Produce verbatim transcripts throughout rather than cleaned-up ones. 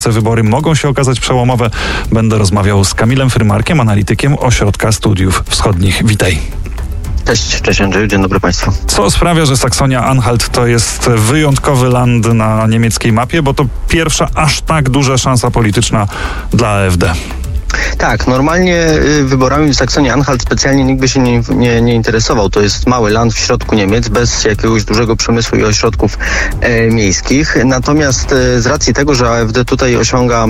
Wybory mogą się okazać przełomowe. Będę rozmawiał z Kamilem Frymarkiem, analitykiem Ośrodka Studiów Wschodnich. Witaj. Cześć, cześć Andrzeju, dzień dobry Państwu. Co sprawia, że Saksonia-Anhalt to jest wyjątkowy land na niemieckiej mapie, bo to pierwsza aż tak duża szansa polityczna dla A F D. Tak, normalnie wyborami w Saksonia-Anhalt specjalnie nikt by się nie, nie, nie interesował. To jest mały land w środku Niemiec, bez jakiegoś dużego przemysłu i ośrodków e, miejskich. Natomiast e, z racji tego, że A F D tutaj osiąga e,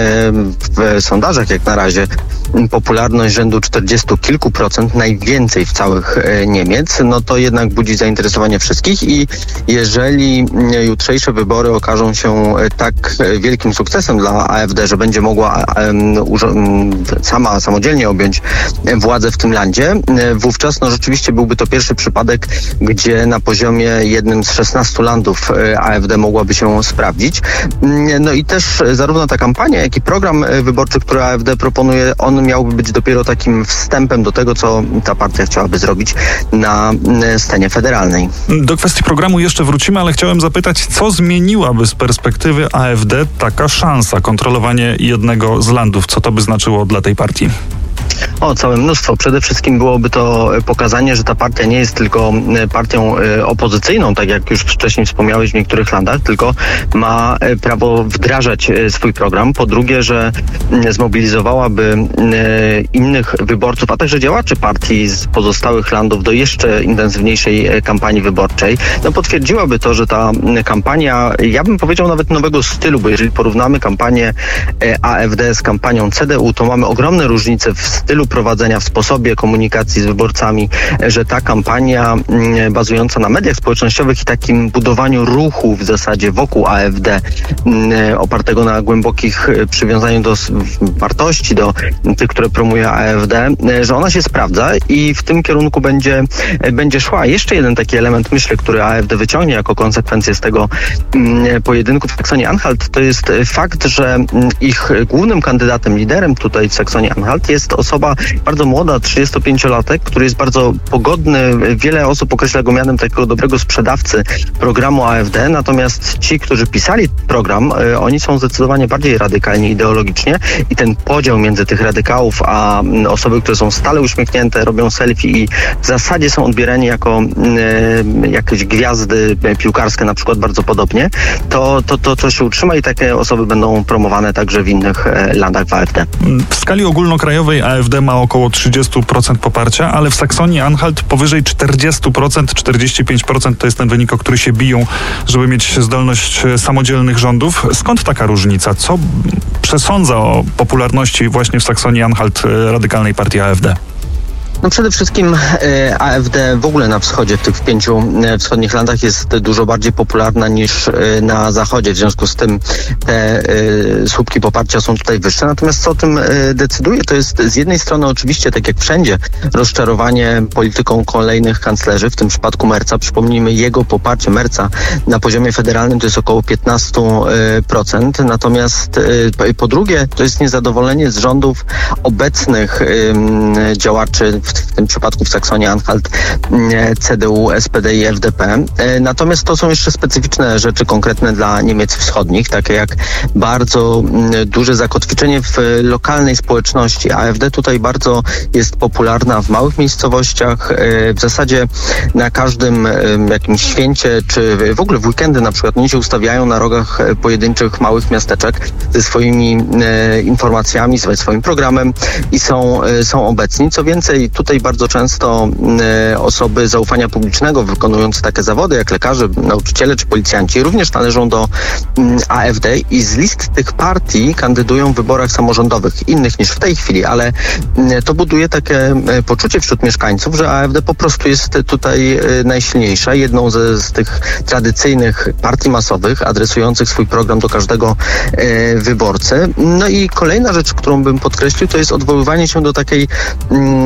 w sondażach jak na razie popularność rzędu czterdziestu kilku procent, najwięcej w całych e, Niemiec, no to jednak budzi zainteresowanie wszystkich i jeżeli jutrzejsze wybory okażą się tak wielkim sukcesem dla A F D, że będzie mogła e, urządzić sama samodzielnie objąć władzę w tym landzie, wówczas no rzeczywiście byłby to pierwszy przypadek, gdzie na poziomie jednym z szesnastu landów A F D mogłaby się sprawdzić. No i też zarówno ta kampania, jak i program wyborczy, który A F D proponuje, on miałby być dopiero takim wstępem do tego, co ta partia chciałaby zrobić na scenie federalnej. Do kwestii programu jeszcze wrócimy, ale chciałem zapytać, co zmieniłaby z perspektywy A F D taka szansa, kontrolowanie jednego z landów? Co to by znaczyło dla tej partii? O, całe mnóstwo. Przede wszystkim byłoby to pokazanie, że ta partia nie jest tylko partią opozycyjną, tak jak już wcześniej wspomniałeś w niektórych landach, tylko ma prawo wdrażać swój program. Po drugie, że zmobilizowałaby innych wyborców, a także działaczy partii z pozostałych landów do jeszcze intensywniejszej kampanii wyborczej. No, potwierdziłaby to, że ta kampania, ja bym powiedział nawet nowego stylu, bo jeżeli porównamy kampanię A F D z kampanią C D U, to mamy ogromne różnice w stylu prowadzenia, w sposobie komunikacji z wyborcami, że ta kampania bazująca na mediach społecznościowych i takim budowaniu ruchu w zasadzie wokół A F D, opartego na głębokich przywiązaniu do wartości, do tych, które promuje A F D, że ona się sprawdza i w tym kierunku będzie, będzie szła. Jeszcze jeden taki element, myślę, który A F D wyciągnie jako konsekwencję z tego pojedynku w Saksonia-Anhalt, to jest fakt, że ich głównym kandydatem, liderem tutaj w Saksonia-Anhalt jest osoba bardzo młoda, trzydziestopięciolatek, który jest bardzo pogodny. Wiele osób określa go mianem takiego dobrego sprzedawcy programu A F D, natomiast ci, którzy pisali program, oni są zdecydowanie bardziej radykalni ideologicznie i ten podział między tych radykałów, a osoby, które są stale uśmiechnięte, robią selfie i w zasadzie są odbierani jako e, jakieś gwiazdy piłkarskie na przykład bardzo podobnie, to, to, to, to się utrzyma i takie osoby będą promowane także w innych e, landach w A F D. W skali ogólnokrajowej A F D ma około trzydzieści procent poparcia, ale w Saksonii-Anhalt powyżej czterdzieści procent, czterdzieści pięć procent to jest ten wynik, o który się biją, żeby mieć zdolność samodzielnych rządów. Skąd taka różnica? Co przesądza o popularności właśnie w Saksonii-Anhalt radykalnej partii A F D? No przede wszystkim e, A F D w ogóle na wschodzie, w tych pięciu e, wschodnich landach jest dużo bardziej popularna niż e, na zachodzie. W związku z tym te e, słupki poparcia są tutaj wyższe. Natomiast co o tym e, decyduje, to jest z jednej strony oczywiście, tak jak wszędzie, rozczarowanie polityką kolejnych kanclerzy, w tym przypadku Merza. Przypomnijmy, jego poparcie Merza na poziomie federalnym to jest około piętnaście procent. Natomiast e, po drugie, to jest niezadowolenie z rządów obecnych e, działaczy, w tym przypadku w Saksonia-Anhalt, C D U, S P D i F D P. Natomiast to są jeszcze specyficzne rzeczy konkretne dla Niemiec wschodnich, takie jak bardzo duże zakotwiczenie w lokalnej społeczności. A F D tutaj bardzo jest popularna w małych miejscowościach. W zasadzie na każdym jakimś święcie, czy w ogóle w weekendy na przykład, oni się ustawiają na rogach pojedynczych małych miasteczek ze swoimi informacjami, ze swoim programem i są, są obecni. Co więcej, tutaj bardzo często y, osoby zaufania publicznego wykonujące takie zawody jak lekarze, nauczyciele czy policjanci również należą do y, A F D i z list tych partii kandydują w wyborach samorządowych, innych niż w tej chwili, ale y, to buduje takie y, poczucie wśród mieszkańców, że A F D po prostu jest tutaj y, najsilniejsza, jedną ze, z tych tradycyjnych partii masowych adresujących swój program do każdego y, wyborcy. No i kolejna rzecz, którą bym podkreślił, to jest odwoływanie się do takiej y,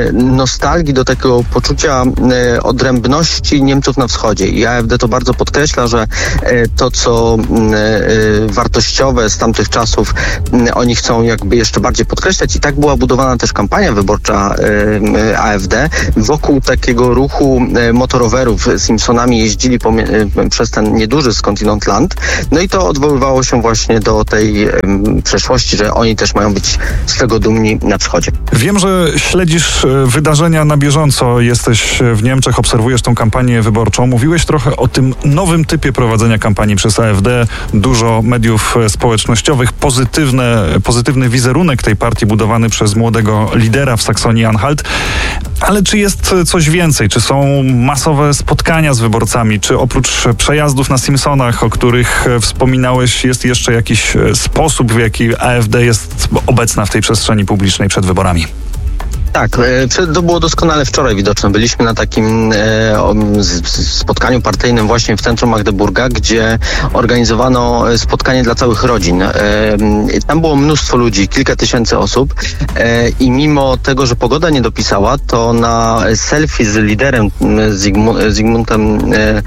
nostalgii, do takiego poczucia odrębności Niemców na wschodzie. I A F D to bardzo podkreśla, że to, co wartościowe z tamtych czasów oni chcą jakby jeszcze bardziej podkreślać i tak była budowana też kampania wyborcza A F D. Wokół takiego ruchu motorowerów Simpsonami jeździli przez ten nieduży skądinąd land. No i to odwoływało się właśnie do tej przeszłości, że oni też mają być z tego dumni na wschodzie. Wiem, że śledzisz wydarzenia na bieżąco, jesteś w Niemczech, obserwujesz tą kampanię wyborczą. Mówiłeś trochę o tym nowym typie prowadzenia kampanii przez A F D. Dużo mediów społecznościowych, pozytywne, pozytywny wizerunek tej partii budowany przez młodego lidera w Saksonii-Anhalt. Ale czy jest coś więcej? Czy są masowe spotkania z wyborcami? Czy oprócz przejazdów na Simpsonach, o których wspominałeś, jest jeszcze jakiś sposób, w jaki A F D jest obecna w tej przestrzeni publicznej przed wyborami? Tak, to było doskonale wczoraj widoczne. Byliśmy na takim spotkaniu partyjnym właśnie w centrum Magdeburga, gdzie organizowano spotkanie dla całych rodzin. Tam było mnóstwo ludzi, kilka tysięcy osób i mimo tego, że pogoda nie dopisała, to na selfie z liderem Zygmuntem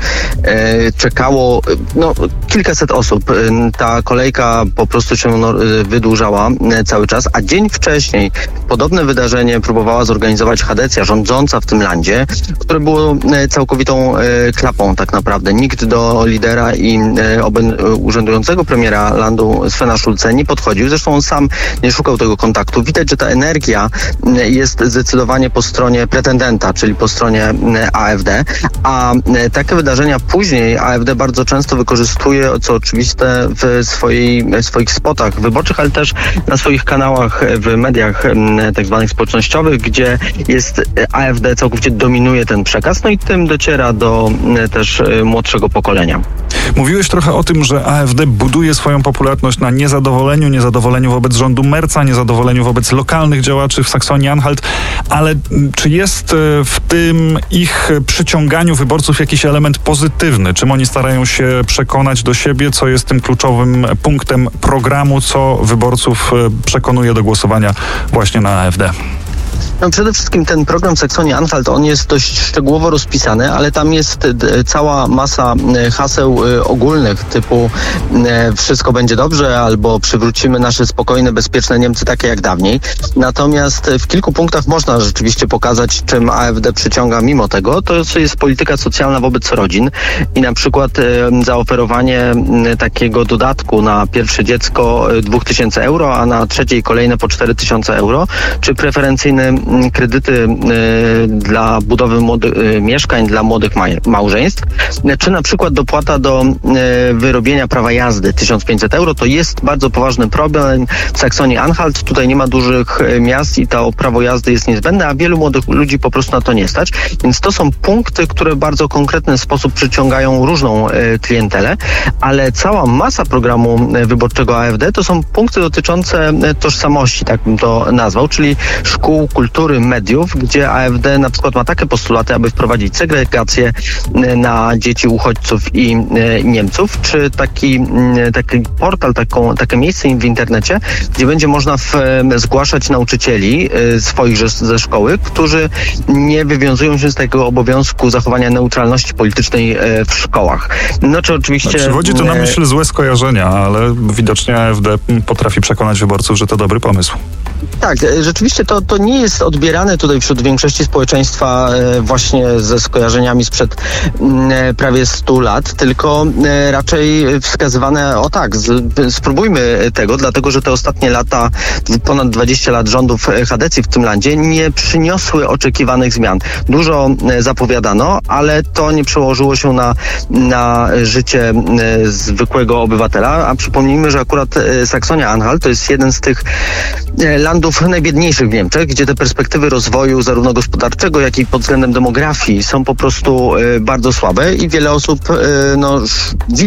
czekało no, kilkaset osób. Ta kolejka po prostu się wydłużała cały czas, a dzień wcześniej podobne wydarzenie próbowała zorganizować Chadecja, rządząca w tym landzie, które było całkowitą klapą tak naprawdę. Nikt do lidera i urzędującego premiera landu Svena Schulze nie podchodził. Zresztą on sam nie szukał tego kontaktu. Widać, że ta energia jest zdecydowanie po stronie pretendenta, czyli po stronie A F D, a takie wydarzenia później A F D bardzo często wykorzystuje, co oczywiste, w, swojej, w swoich spotach wyborczych, ale też na swoich kanałach w mediach tak zwanych społecznościowych, gdzie jest A F D całkowicie dominuje ten przekaz, no i tym dociera do też młodszego pokolenia. Mówiłeś trochę o tym, że A F D buduje swoją popularność na niezadowoleniu, niezadowoleniu wobec rządu Merza, niezadowoleniu wobec lokalnych działaczy w Saksonii-Anhalt, ale czy jest w tym ich przyciąganiu wyborców jakiś element pozytywny? Czym oni starają się przekonać do siebie, co jest tym kluczowym punktem programu, co wyborców przekonuje do głosowania właśnie na A F D? No przede wszystkim ten program Saksonii-Anhalt, on jest dość szczegółowo rozpisany, ale tam jest cała masa haseł ogólnych typu wszystko będzie dobrze albo przywrócimy nasze spokojne, bezpieczne Niemcy takie jak dawniej. Natomiast w kilku punktach można rzeczywiście pokazać, czym A F D przyciąga mimo tego. To jest polityka socjalna wobec rodzin i na przykład zaoferowanie takiego dodatku na pierwsze dziecko dwa tysiące euro, a na trzecie i kolejne po cztery tysiące euro, czy preferencyjny kredyty y, dla budowy młody, y, mieszkań dla młodych ma- małżeństw, czy na przykład dopłata do y, wyrobienia prawa jazdy tysiąc pięćset euro. To jest bardzo poważny problem w Saksonii-Anhalt. Tutaj nie ma dużych y, miast i to prawo jazdy jest niezbędne, a wielu młodych ludzi po prostu na to nie stać. Więc to są punkty, które w bardzo konkretny sposób przyciągają różną y, klientelę, ale cała masa programu y, wyborczego A F D to są punkty dotyczące y, tożsamości, tak bym to nazwał, czyli szkół, kultury, mediów, gdzie A F D na przykład ma takie postulaty, aby wprowadzić segregację na dzieci uchodźców i Niemców, czy taki, taki portal, taką, takie miejsce w internecie, gdzie będzie można w, zgłaszać nauczycieli swoich ze szkoły, którzy nie wywiązują się z takiego obowiązku zachowania neutralności politycznej w szkołach. No czy oczywiście... Przywodzi to na myśl złe skojarzenia, ale widocznie A F D potrafi przekonać wyborców, że to dobry pomysł. Tak, rzeczywiście to, to nie jest odbierane tutaj wśród większości społeczeństwa właśnie ze skojarzeniami sprzed prawie stu lat, tylko raczej wskazywane, o tak, spróbujmy tego, dlatego że te ostatnie lata, ponad dwadzieścia lat rządów Chadecji w tym landzie nie przyniosły oczekiwanych zmian. Dużo zapowiadano, ale to nie przełożyło się na, na życie zwykłego obywatela, a przypomnijmy, że akurat Saksonia-Anhalt to jest jeden z tych landów najbiedniejszych w Niemczech, gdzie te perspektywy rozwoju zarówno gospodarczego, jak i pod względem demografii są po prostu y, bardzo słabe i wiele osób y, no, widzi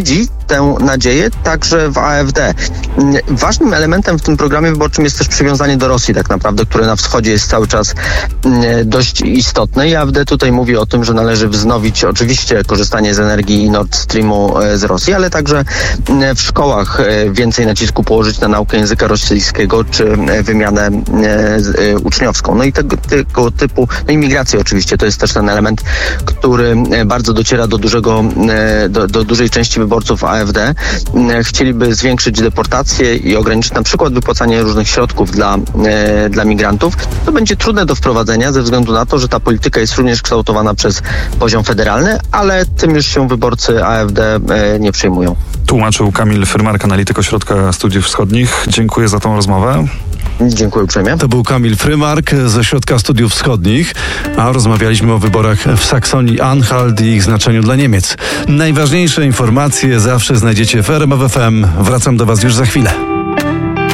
tę nadzieję także w A F D. Ważnym elementem w tym programie wyborczym jest też przywiązanie do Rosji tak naprawdę, które na wschodzie jest cały czas dość istotne. I A F D tutaj mówi o tym, że należy wznowić oczywiście korzystanie z energii Nord Streamu z Rosji, ale także w szkołach więcej nacisku położyć na naukę języka rosyjskiego czy wymianę uczniowską. No i tego, tego typu, no i migrację oczywiście, to jest też ten element, który bardzo dociera do dużego, do, do dużej części wyborców A F D. Chcieliby zwiększyć deportację i ograniczyć na przykład wypłacanie różnych środków dla, dla migrantów. To będzie trudne do wprowadzenia ze względu na to, że ta polityka jest również kształtowana przez poziom federalny, ale tym już się wyborcy A F D nie przejmują. Tłumaczył Kamil Frymark, analityk Ośrodka Studiów Wschodnich. Dziękuję za tą rozmowę. Dziękuję uprzejmie. To był Kamil Frymark z Ośrodka Studiów Wschodnich, a rozmawialiśmy o wyborach w Saksonii-Anhalt i ich znaczeniu dla Niemiec. Najważniejsze informacje zawsze znajdziecie w R M F F M. Wracam do Was już za chwilę.